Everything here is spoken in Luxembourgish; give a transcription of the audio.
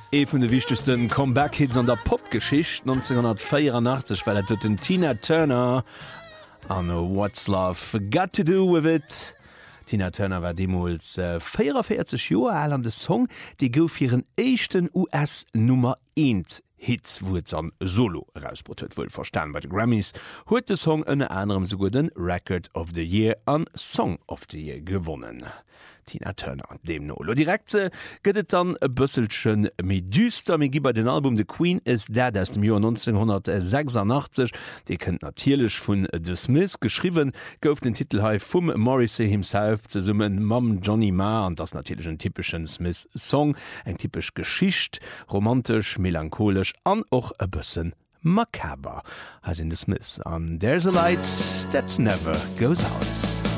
Vun de wichtigsten Comeback-Hits an der Popgeschicht 1984 weil den Tina Turner an What's Love Got to Do with It. Tina Turner war demals 44 Jahre alt an de Song, die gouf ihren echten US Nummer 1 Hits wo an Solo rausbrot wohl verstanden bei den Grammys huet de Song unter anderem sogar den Record of the Year an Song of the Year gewonnen. Tina Turner dem Nolo direkte gëtt dann e bësselchen méi düster mé gi bei den Album The Queen is Dead aus dem Jahr 1986 de kënnt natierlech vun The Smiths geschriwen gouf den Titel hai vum Morrissey himself ze summen Mam Johnny Marr an das natürlich een typischen Smith Song eng typisch Geschicht romantisch melancholisch an och e bëssen makaber as in The Smiths an There's a light that never goes out.